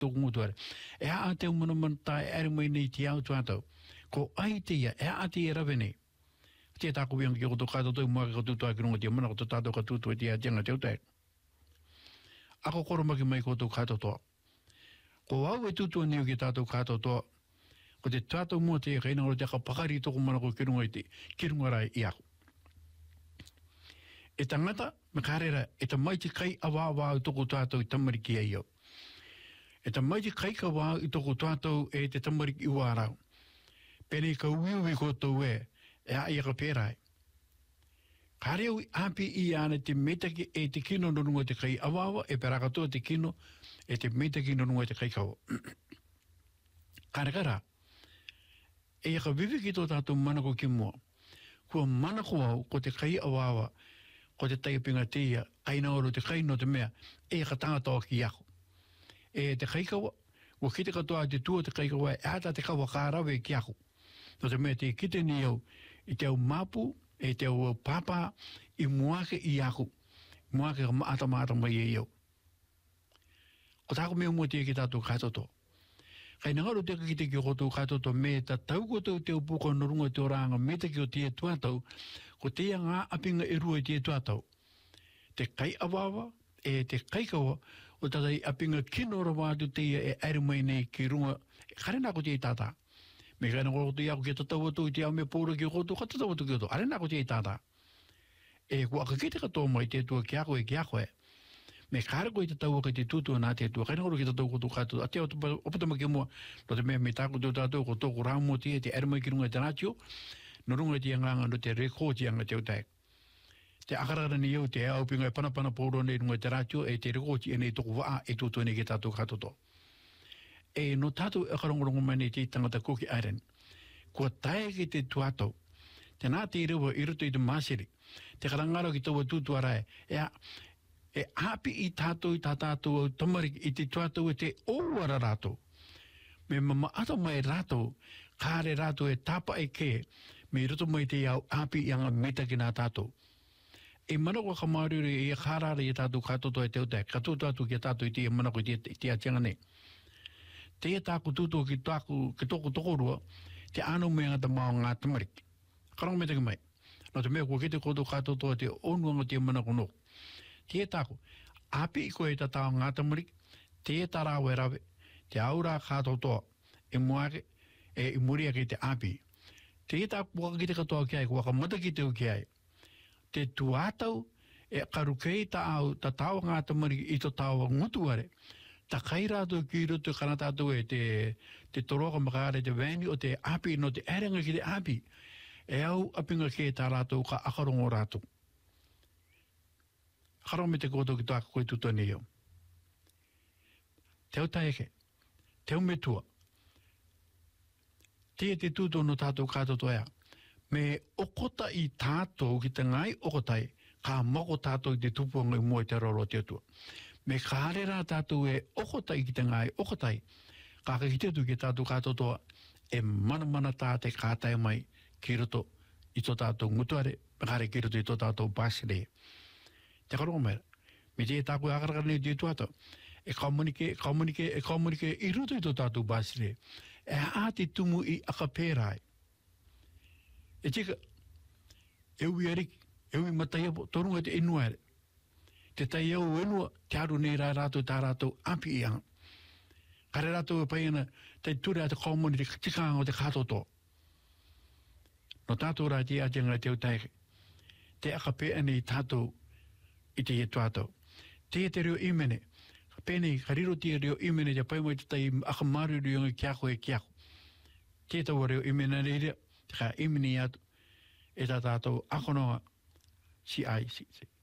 ngutuare. E a te umana mantai ere mai nei te au tuatau. Ko ai te ia, e a te e rawe nei. Te tāku wianga ki koto katoto, mua ki koto tuai ki runga te mana, koto tātou katoto e te a tianga te utai. Ako koromaki mai koto katoto. Ko au e tutua niu ki tātou katoto, ko te tātou mua te e kaina o te aka pakari toko mana ko ki runga i te, ki runga rai i ako. E tangata, me karera, e ta mai te kai awa i toko tātou i tamariki e iau. E ta mai te kai ka wā i toko tātou e te tamariki i wārau. Pene ka uiui kotou e a ia ka pērai. Kareo i api i ana te metaki e te kino nonunga te kai awawa, e perakatua te kino e te metaki nonunga te kai kaua. Karakara, e ka vivi ki tō tātou manako ki mua. Kua manako au ko te kai awawa, ko te taipinga tia, aina oro te kai no te mea, e ka tangatoa ki ako. E te kai kaua, ua ki te katoa te tua te kai kaua, e ata te kaua kārawe ki ako. No te mea te kite ni au, i te au mapu, e te au papa, i muake i aku. Muake ka maata mai e iau. Ko tāko mea mua tia ki tātou katoto. Kai nangaru teka ki te ki koto katoto me ta tau koto te upuko norunga te oranga me te ki o tia tuatau, ko tia ngā apinga e rua i tia tuatau. Te kai awawa, e te kai kaua, o tatai apinga kinora wātu tia e airumai nei ki runga, e kare nako tia i tātā. Me kai na koto ia ko ke tatau atu i te au me pōra ki koto, ka tatau atu ki koto, are nako te i tātā. E kua ka kite katoa mai te tua ki ako e ki ako e. Me kāre ko i tatau ka te tutua nā te tua, kai na koto ki tatau koto katoa, a te opatama ki mua, no te mea me tāko tō tātou ko tōku rāmo te te ermai ki runga te nātio, no runga te anganga no te rekōti anga te utai. Te akarakara ni iau te au pinga e panapana pōro nei runga te nātio, e te rekōti e nei tōku waa e tūtua nei ki tātou katoto. E no tātou e karongorongo mai nei te tangata Cookie Island. Kua tae ki te tuatau. Te nā te rewa i ruto i te māsiri. Te karangaro ki taua tūtua rai. E api i tātou i tā tātou au tamariki i te tuatau e te ōwara rātou. Me mama ato mai rātou, kāre rātou e tāpa e ke, me ruto mai te au api i anga meta ki nā tātou. E manako ka mauriri e kārare i tātou katoto e te utai. Katoto tātou ki tātou i te manako i te atianga nei. Te tāku tūtō ki tōku tokorua, te anu mea ngata mao ngā tamariki. Karong me teki mai. No te mea kua ki te koto katotoa te onuanga te manako no. Te tāku, api i koe ta tāo ngā tamariki, te tarau e rawe, te aura katotoa, e muake, e muria ki te api. Te tāku waka ki te katoa ki ai, waka mata ki te u ki ai. Te tuatau, e karukei ta au, ta tāo ngā tamariki i to tāo ngutuare. Ta kai rātou ki rutu kana tātou e te toroka makaare te vani o te api no te erenga ki te api. E au apinga ke tā rātou ka akarongo rātou. Akarongo me te koto ki tāka koe tutua ni iau. Te au taeke, te au metua. Te tūtō no tātou kātoto ea. Me okota i tātou ki te ngai okotai, ka moko tātou i te tupuanga i mua i te roro te atua. Me kāre rā tātou e okotai ki te ngai okotai, ka ki te tu ki tātou katotoa, e mana tā te kātai mai ki roto i tō tātou ngutuare, me kāre ki roto i tō tātou pāsire. Te karongo mera, me te tāku e akarakara nei te tuata, e kaumunike i roto i tō tātou pāsire, e āti tumu i akapērai. E tika, e ui ariki, e ui mataiapo, torunga te inuare. Te tai au enua, te aru nei rā rātou tā rātou api i anga. Kare rātou e paiana, te ture a te kaumoni te tikanga o te katoto. No tātou rā te atenga te utaike. Te akapea nei tātou i te etuatau. Te reo imene. Pēnei, ka riro te reo imene te paimai te tai akamaru rionga kiako e kiako. Te tau reo imene reirea, te ka imene atu, e tā tātou akonoa si ai si.